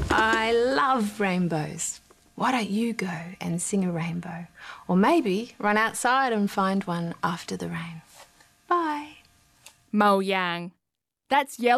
I love rainbows. Why don't you go and sing a rainbow? Or maybe run outside and find one after the rain. Bye. Mo Yang. That's Yellow